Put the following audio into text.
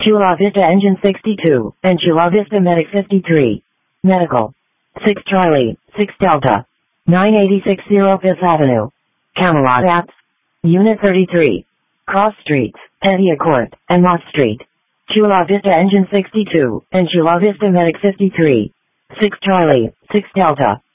Chula Vista Engine 62, and Chula Vista Medic 53. Medical. 6 Charlie, 6 Delta. 9860 Fifth Avenue. Camelot Apps. Unit 33. Cross Streets, Pettia Court, and Mott Street. Chula Vista Engine 62, and Chula Vista Medic 53. 6 Charlie, 6 Delta.